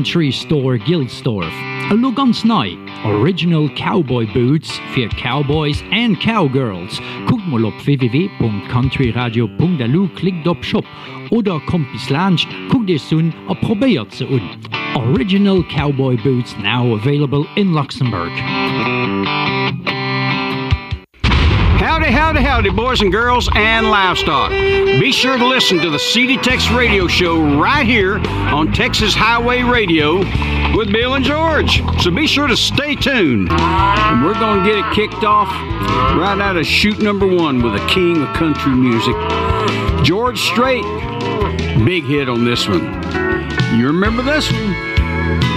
Country Store Gildstorf. A look on snight. Original cowboy boots for cowboys and cowgirls. Guckt mal auf www.countryradio.lu, klickt auf Shop oder kommt bis Lunch, guckt es an und probiert sie an. Original cowboy boots now available in Luxembourg. Howdy, howdy, howdy, boys and girls and livestock. Be sure to listen to the CD Tex Radio Show right here on Texas Highway Radio with Bill and George. So be sure to stay tuned. And we're going to get it kicked off right out of shoot number 1 with a king of country music, George Strait. Big hit on this one. You remember this one?